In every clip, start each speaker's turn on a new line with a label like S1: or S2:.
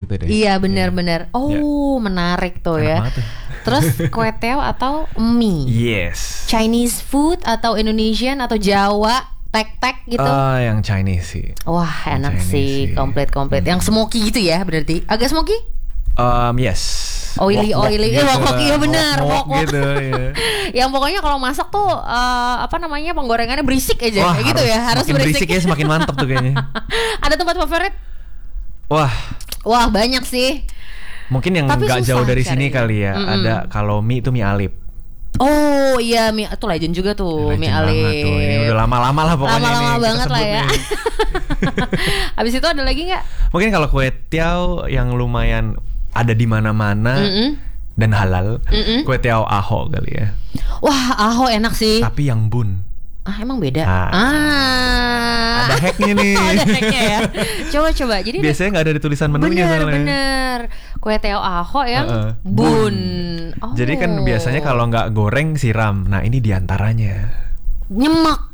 S1: gitu deh.
S2: Iya benar-benar. Menarik tuh ya.
S1: Tuh.
S2: Terus kue teo atau mie?
S1: Yes.
S2: Chinese food atau Indonesian atau Jawa, tek-tek gitu?
S1: Yang Chinese sih.
S2: Wah enak sih, komplit. Yang smoky gitu ya berarti? Agak smoky?
S1: Yes.
S2: Oily,
S1: gitu.
S2: wok iya benar, wok
S1: gitu ya.
S2: Yang pokoknya kalau masak tuh penggorengannya berisik aja.
S1: Wah,
S2: kayak gitu ya, harus berisik
S1: ya, semakin mantap tuh kayaknya.
S2: Ada tempat favorit?
S1: Wah
S2: banyak sih.
S1: Mungkin yang nggak jauh dari sini kali ya. Ada kalau mie itu mie Alip.
S2: Oh iya, mie itu legend juga tuh, mie Alip.
S1: Ini udah lama-lama lah pokoknya.
S2: Lama-lama banget lah ya. Habis itu ada lagi nggak?
S1: Mungkin kalau kue tiao yang lumayan ada di mana-mana dan halal, kue tiao Aho kali ya.
S2: Wah, Aho enak sih.
S1: Tapi yang bun.
S2: Emang beda?
S1: Ada hacknya nih.
S2: Ada hacknya ya. Coba. Jadi
S1: biasanya nggak ada di tulisan menunya.
S2: Bener. Kue teo Aho yang bun.
S1: Jadi kan biasanya kalau nggak goreng siram. Nah ini diantaranya.
S2: Nyemek.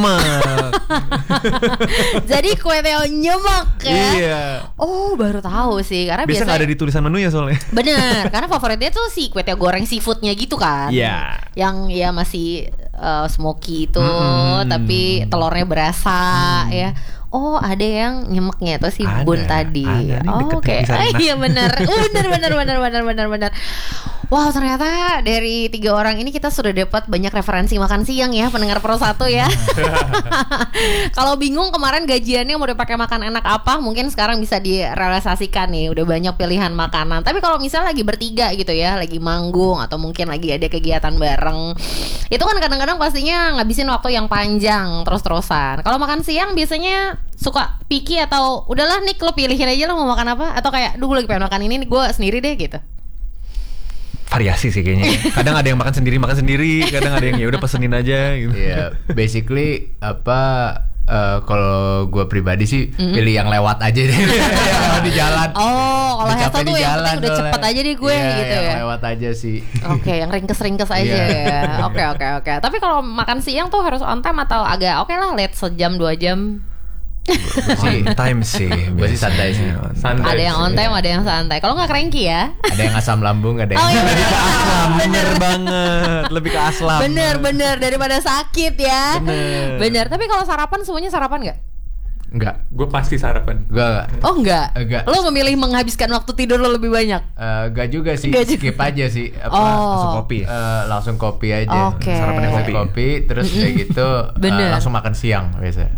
S2: Jadi kue teo nyemek ya.
S1: Iya.
S2: Baru tahu sih karena
S1: biasa nggak ada di tulisan menunya soalnya.
S2: Bener, karena favoritnya tuh si kue teo goreng seafoodnya gitu kan.
S1: Iya.
S2: Yang ya masih smoky itu, tapi telurnya berasa ya. Ada yang nyemeknya tuh si bun tadi. Oke. Iya benar. Benar. Wow, ternyata dari 3 orang ini kita sudah dapat banyak referensi makan siang ya, pendengar Pro 1 ya. Kalau bingung kemarin gajiannya mau dipakai makan enak apa, mungkin sekarang bisa direalisasikan nih, udah banyak pilihan makanan. Tapi kalau misalnya lagi bertiga gitu ya, lagi manggung atau mungkin lagi ada kegiatan bareng, itu kan kadang-kadang pastinya ngabisin waktu yang panjang terus-terusan. Kalau makan siang biasanya suka picky atau udahlah Nick lo pilihin aja lo mau makan apa, atau kayak gue lagi pengen makan ini nih, gue sendiri deh gitu.
S1: Variasi sih kayaknya. Kadang ada yang makan sendiri, kadang ada yang ya udah pesenin aja gitu.
S3: Iya, basically kalau gue pribadi sih pilih yang lewat aja deh. Yang lewat di jalan.
S2: Kalau Hesel tuh yang penting udah cepet aja deh gue gitu ya.
S3: Yang lewat aja sih.
S2: Oke, yang ringkes aja ya. Oke. Tapi kalau makan siang tuh harus on time atau agak lah late sejam 2 jam?
S1: On time sih.
S3: Gue sih santai sih.
S2: Ada yang on time, ada yang santai. Kalau nggak cranky ya.
S3: Ada yang asam lambung, ada yang
S1: lebih ke aslam. Bener banget. Lebih ke aslam.
S2: Bener daripada sakit ya. Bener. Tapi kalau sarapan semuanya sarapan nggak?
S3: Enggak.
S4: Gue pasti sarapan.
S2: Enggak. Lo memilih menghabiskan waktu tidur lo lebih banyak?
S3: Enggak juga sih. Skip aja sih.
S1: Langsung kopi.
S3: Langsung kopi aja.
S2: Sarapannya
S3: kopi. Terus kayak gitu langsung makan siang biasa.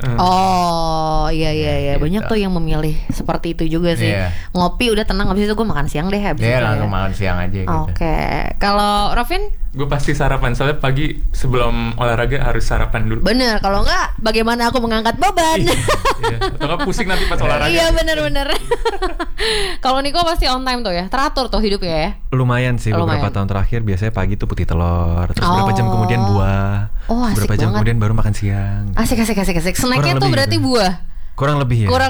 S2: Iya. Banyak tuh yang memilih seperti itu juga sih. Ngopi udah tenang, habis itu gue makan siang deh habis itu.
S3: Langsung makan siang aja gitu.
S2: Oke. Kalau Rafin?
S4: Gue pasti sarapan, soalnya pagi sebelum olahraga harus sarapan dulu.
S2: Bener, kalau enggak bagaimana aku mengangkat beban?
S4: Iya. Atau nggak pusing nanti pas olahraga.
S2: Iya bener. Kalau Niko pasti on time tuh ya, teratur tuh hidupnya ya.
S1: Lumayan sih, beberapa tahun terakhir biasanya pagi tuh putih telur, terus beberapa jam kemudian buah, beberapa jam kemudian baru makan siang.
S2: Asik. Snacknya tuh berarti gitu. Buah.
S1: Kurang lebih ya.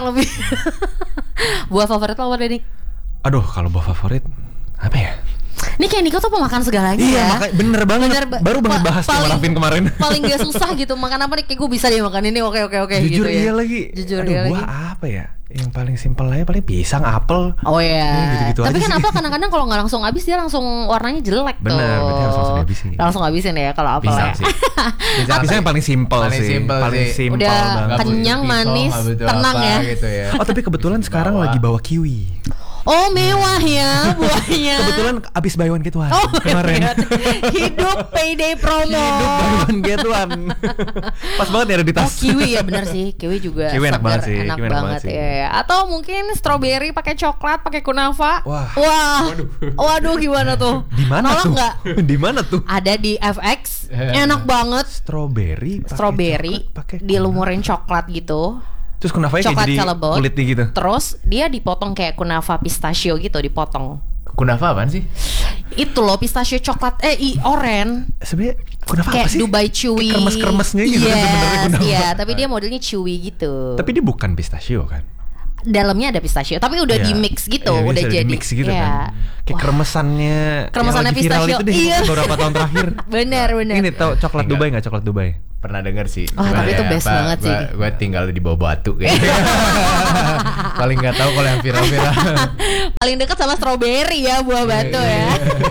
S2: Buah favorit lo apa Nik?
S1: Aduh, kalau buah favorit apa ya?
S2: Ini kayak Niko tuh pemakan segalanya
S1: ya. Bener banget. Baru banget bahas sama Rafin kemarin.
S2: Paling gak susah gitu, makan apa nih, kayak gue bisa deh makan ini, oke
S1: Jujur
S2: gitu ya.
S1: Iya lagi. Buah apa ya? Yang paling simpel aja paling pisang, apel.
S2: Oh iya.
S1: Gitu-gitu.
S2: Tapi kan apel kadang-kadang kalau nggak langsung habis dia langsung warnanya jelek tuh.
S1: Bener, berarti harus langsung habisin.
S2: Langsung habisin ya kalau apel ya.
S1: Pisang yang paling simpel sih. Paling simpel
S2: udah
S1: banget.
S2: Kenyang, manis, tenang ya.
S3: Gitu ya.
S1: Tapi kebetulan sekarang lagi bawa kiwi.
S2: Oh mewah ya buahnya.
S1: Kebetulan abis buy one get one kemarin.
S2: Hidup payday promo.
S1: Hidup buy one get one. Pas banget ya ada di tas.
S2: Kiwi ya benar sih. Kiwi juga
S1: kiwi enak banget sih.
S2: Enak banget ya. Atau mungkin strawberry pakai coklat, pakai kunafa. Wah. Waduh gimana tuh?
S1: Di mana tuh?
S2: Nggak?
S1: Di mana tuh?
S2: Ada di FX. Enak banget.
S1: Strawberry
S2: dilumurin coklat gitu.
S1: Terus kunafanya kayak jadi kulitnya gitu.
S2: Terus dia dipotong kayak kunafa pistachio gitu, dipotong.
S3: Kunafa apaan sih?
S2: Itu loh pistachio coklat oren.
S1: Sebenarnya kunafa
S2: kayak
S1: apa sih?
S2: Dubai chewy.
S1: Kremes-kremesnya gitu sebenarnya kunafa.
S2: Iya, tapi dia modelnya chewy gitu.
S1: Tapi dia bukan pistachio kan?
S2: Dalamnya ada pistachio, tapi udah di mix gitu, udah jadi
S1: mix gitu kan. Kayak kremesannya
S2: pistachio.
S1: Iya. Beberapa tahun terakhir.
S2: Bener.
S1: Ini tau coklat Dubai nggak? Coklat Dubai.
S3: Pernah denger sih.
S2: Tapi itu best banget sih.
S3: Gue tinggal di bawah batu kayaknya. Paling nggak tahu kalau yang viral-viral.
S2: Paling dekat sama strawberry ya, buah batu ya.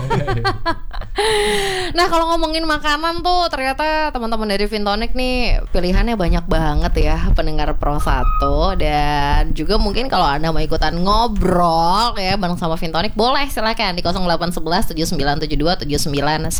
S2: Nah kalau ngomongin makanan tuh ternyata teman-teman dari Vintonic nih pilihannya banyak banget ya pendengar Pro 1. Dan juga mungkin kalau Anda mau ikutan ngobrol ya bareng sama Vintonic, boleh silakan di 0811 7972 7912.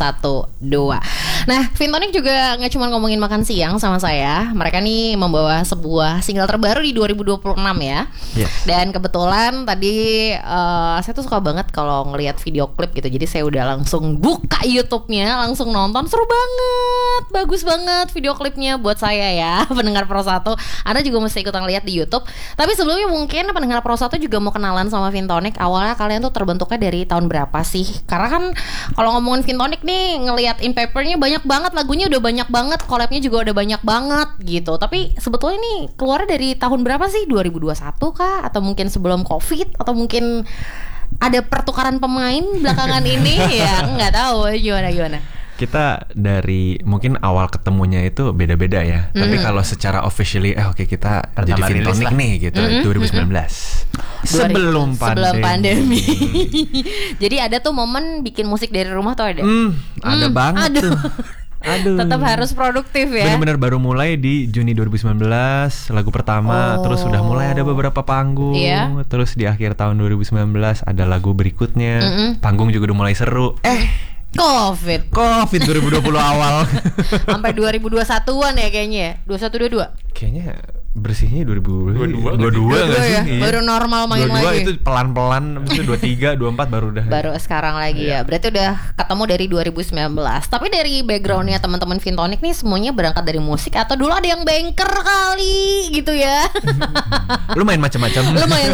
S2: Nah Vintonic juga gak cuma ngomongin makan siang sama saya. Mereka nih membawa sebuah single terbaru di 2026 ya.
S1: Yes.
S2: Dan kebetulan tadi saya tuh suka banget kalau ngelihat video klip gitu. Jadi saya udah langsung buka YouTube-nya, langsung nonton. Seru banget, bagus banget video klipnya buat saya ya pendengar Pro 1. Anda juga mesti ikutan lihat di YouTube. Tapi sebelumnya mungkin pendengar Pro 1 juga mau kenalan sama Vintonic. Awalnya kalian tuh terbentuknya dari tahun berapa sih? Karena kan kalau ngomongin Vintonic nih, ngelihat In Paper-nya banyak banget, lagunya udah banyak banget, collab-nya juga udah banyak banget gitu. Tapi sebetulnya nih keluarnya dari tahun berapa sih? 2021 kah? Atau mungkin sebelum Covid? Atau mungkin ada pertukaran pemain belakangan ini? Ya nggak tahu gimana.
S1: Kita dari mungkin awal ketemunya itu beda-beda ya. Tapi kalau secara officially oke kita jadi Vintonic nih gitu 2019. Sebelum pandemi.
S2: Jadi ada tuh momen bikin musik dari rumah tuh ada.
S1: Ada banget tuh. Aduh.
S2: Tetap harus produktif ya.
S1: Benar-benar baru mulai di Juni 2019 lagu pertama, terus sudah mulai ada beberapa panggung, terus di akhir tahun 2019 ada lagu berikutnya, panggung juga udah mulai seru.
S2: Covid
S1: 2020 awal.
S2: Sampai 2021-an ya kayaknya ya. 21 22.
S1: Kayaknya bersihnya 2022
S2: ya. Iya. Baru normal main
S1: 22
S2: lagi.
S1: Itu pelan-pelan, habis itu 23, 24 baru udah.
S2: Baru sekarang lagi ya. Berarti udah ketemu dari 2019. Tapi dari backgroundnya teman-teman Vintonic nih semuanya berangkat dari musik atau dulu ada yang banker kali gitu ya.
S1: Lumayan macam-macam.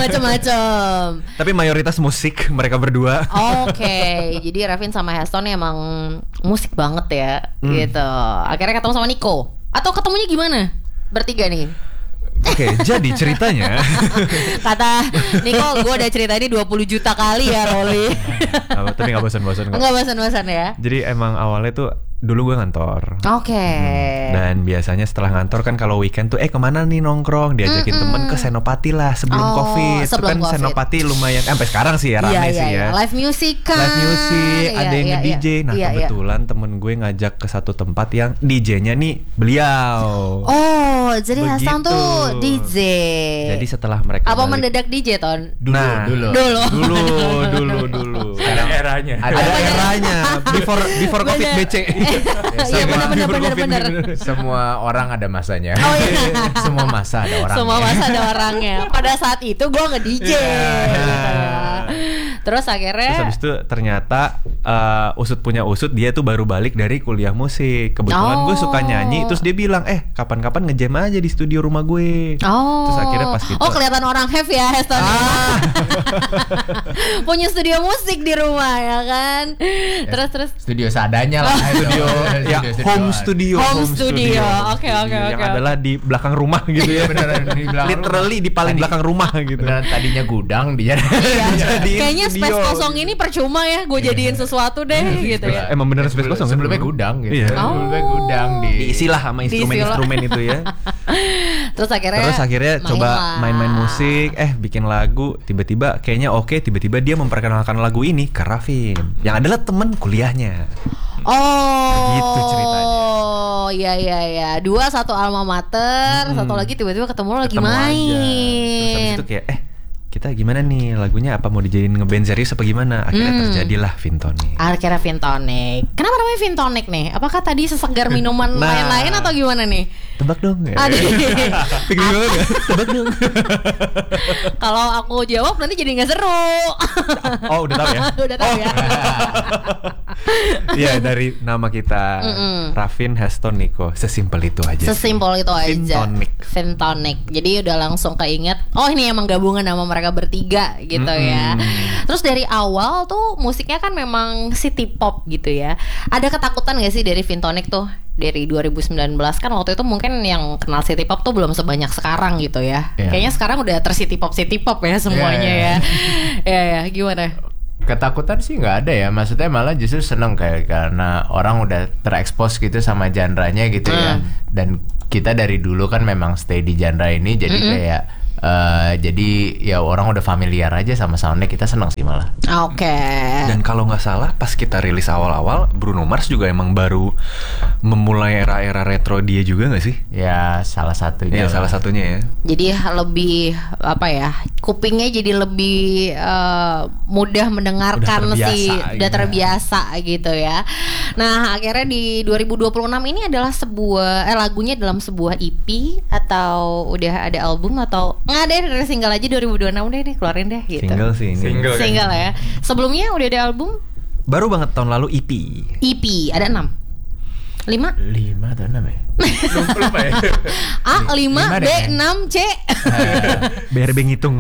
S1: Tapi mayoritas musik mereka berdua.
S2: Oke. Jadi Ravin sama Heston emang musik banget ya gitu. Akhirnya ketemu sama Nico. Atau ketemunya gimana? Bertiga nih.
S1: Oke, jadi ceritanya
S2: kata Nico, gue udah cerita ini 20 juta kali ya Rolly.
S1: Tapi gak bosan-bosan kok.
S2: Gak bosan-bosan ya.
S1: Jadi emang awalnya tuh dulu gue ngantor.
S2: Oke.
S1: Dan biasanya setelah ngantor kan kalau weekend tuh kemana nih nongkrong, diajakin temen ke Senopati lah sebelum Covid.
S2: Sebelum
S1: kan COVID. Senopati lumayan sampai sekarang sih ya rame sih ya.
S2: Live music kan.
S1: Live music, ada yang nge-DJ. Nah kebetulan temen gue ngajak ke satu tempat yang DJ-nya nih beliau.
S2: Oh, jadi Hasan tuh DJ.
S1: Jadi setelah mereka
S2: apa mendadak DJ Ton?
S1: Dulu.
S4: Ada eranya.
S1: Ada eranya. Before Covid BC.
S2: Iya benar.
S3: Semua orang ada masanya.
S2: Oh iya.
S3: Semua masa ada orangnya.
S2: Semua masa ada orangnya. Pada saat itu gue nge-DJ. Terus akhirnya
S1: habis itu ternyata usut punya usut, dia tuh baru balik dari kuliah musik. Kebetulan gue suka nyanyi, terus dia bilang kapan-kapan nge-jam aja di studio rumah gue. Terus akhirnya pas gitu.
S2: Kelihatan orang have ya Heston. Punya studio musik di rumah ya kan. Terus
S3: studio seadanya lah.
S1: Home studio.
S2: Oke.
S1: Yang adalah di belakang rumah gitu ya.
S3: Beneran di belakang.
S1: Literally di paling belakang rumah gitu.
S3: Beneran tadinya gudang dia.
S2: Kayaknya space kosong ini percuma ya, gue jadiin sesuatu deh gitu ya.
S1: Emang beneran space kosong kan?
S3: Sebelumnya gudang gitu.
S1: Iya.
S3: Sebelumnya gudang
S1: diisilah sama instrumen-instrumen itu ya.
S2: Terus akhirnya
S1: coba main-main musik, bikin lagu, tiba-tiba kayaknya oke, tiba-tiba dia memperkenalkan lagu ini ke Ravin, yang adalah teman kuliahnya. Gitu ceritanya.
S2: Oh iya. Dua satu alma mater, satu lagi tiba-tiba ketemu lagi main.
S1: Terus habis itu kayak kita gimana nih lagunya, apa mau dijadiin ngeband serius apa gimana? Akhirnya terjadilah Vintonic.
S2: Akhirnya Vintonic. Kenapa namanya Vintonic nih? Apakah tadi sesegar minuman lain-lain atau gimana nih?
S1: Tebak dong. Tebak dong.
S2: Kalau aku jawab nanti jadi nggak seru.
S1: Oh udah tahu ya.
S2: Udah tahu ya.
S1: Iya dari nama kita Ravin, Heston, Nico. Sesimpel itu aja. Vintonic.
S2: Jadi udah langsung keinget. Oh ini emang gabungan nama mereka bertiga gitu ya. Terus dari awal tuh musiknya kan memang city pop gitu ya. Ada ketakutan gak sih dari Vintonic tuh? Dari 2019 kan waktu itu mungkin yang kenal city pop tuh belum sebanyak sekarang gitu ya. Kayaknya sekarang udah city pop ya semuanya ya. Ya gimana?
S3: Ketakutan sih nggak ada ya, maksudnya malah justru seneng karena orang udah terekspos gitu sama genre-nya gitu ya. Dan kita dari dulu kan memang stay di genre ini, jadi kayak Jadi ya orang udah familiar aja sama soundnya, kita seneng sih malah.
S2: Oke.
S1: Dan kalau nggak salah pas kita rilis awal-awal, Bruno Mars juga emang baru memulai era-era retro dia juga nggak sih?
S3: Ya salah satunya.
S1: Ya salah satunya ya.
S2: Jadi lebih apa ya? Kupingnya jadi lebih mudah mendengarkan udah terbiasa gitu ya. Nah, akhirnya di 2026 ini adalah sebuah lagunya dalam sebuah EP atau udah ada album atau nggak ada dari single aja 2026 deh keluarin deh gitu.
S1: Single sih ini.
S2: Single ya. Sebelumnya udah ada album?
S1: Baru banget tahun lalu EP.
S2: EP ada 6. 5
S3: atau 6 ya?
S4: Lupa ya.
S2: A 5 B 6 C.
S1: BRB ngitung.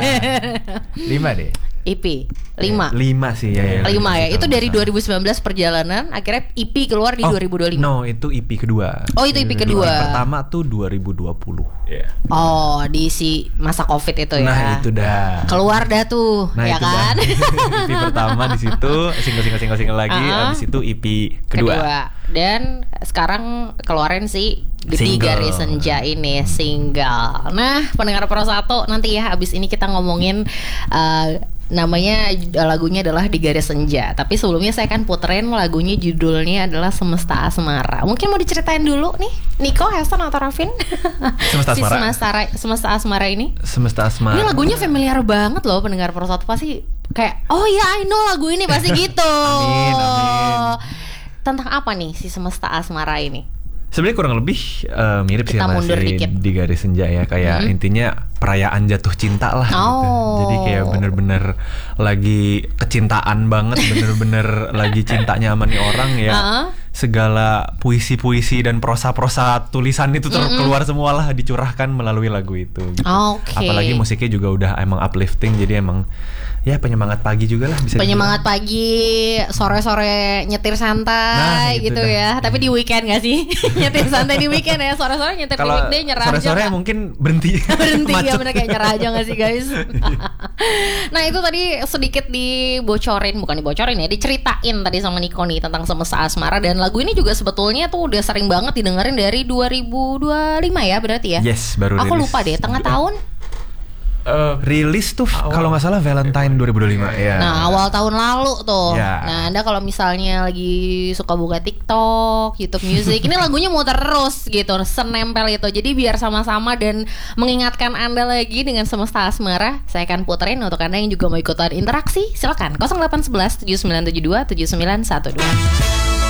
S3: 5 deh.
S2: EP 5
S1: sih ya.
S2: 5 ya. Itu dari 2019 perjalanan, akhirnya EP keluar di 2025.
S1: No, itu EP kedua.
S2: Oh, itu EP kedua.
S1: EP pertama tuh 2020.
S4: Yeah.
S2: Oh, di si masa Covid itu ya.
S1: Nah, itu dah.
S2: Keluar dah tuh,
S1: nah,
S2: ya kan?
S1: EP pertama di situ, single lagi, habis itu EP kedua.
S2: Dan sekarang keluarin si Di Garis Senja ini single. Nah, pendengar Pro 1 nanti ya abis ini kita ngomongin namanya lagunya adalah Di Garis Senja. Tapi sebelumnya saya akan puterin lagunya, judulnya adalah Semesta Asmara. Mungkin mau diceritain dulu nih, Niko, Hasan atau Rafin?
S1: Semesta Asmara.
S2: Semesta Asmara ini.
S1: Semesta Asmara.
S2: Ini lagunya familiar banget loh, pendengar Pro 1 pasti kayak oh ya I know lagu ini pasti gitu.
S1: Amin.
S2: Tentang apa nih si Semesta Asmara ini?
S1: Sebenarnya kurang lebih mirip
S2: kita
S1: sih sama si Di Garis Senja ya, kayak intinya perayaan jatuh cinta lah gitu. Jadi kayak bener-bener lagi kecintaan banget, bener-bener lagi cintanya sama nih orang ya. Segala puisi-puisi dan prosa-prosa tulisan itu keluar semua lah, dicurahkan melalui lagu itu gitu. Apalagi musiknya juga udah emang uplifting, jadi emang ya penyemangat pagi juga lah, bisa
S2: penyemangat pagi, sore-sore nyetir santai gitu ya. Tapi di weekend gak sih? Nyetir santai di weekend ya, sore-sore nyetir di weekday nyerah aja.
S1: Sore-sore mungkin berhenti
S2: ya, bener kayak nyerah aja gak sih guys? Nah itu tadi sedikit dibocorin, bukan dibocorin ya, diceritain tadi sama Niko nih tentang Semesta Asmara. Dan lagu ini juga sebetulnya tuh udah sering banget didengerin dari 2025 ya berarti ya?
S1: Yes, baru
S2: aku lupa deh, tengah tahun
S1: rilis tuh kalau nggak salah Valentine 2025 ya.
S2: Nah awal tahun lalu tuh.
S1: Ya.
S2: Nah Anda kalau misalnya lagi suka buka TikTok, YouTube Music, ini lagunya muter terus gitu, senempel itu. Jadi biar sama-sama dan mengingatkan Anda lagi dengan Semesta Asmara, saya akan puterin untuk Anda yang juga mau ikutan interaksi. Silakan 0811 7972 7912.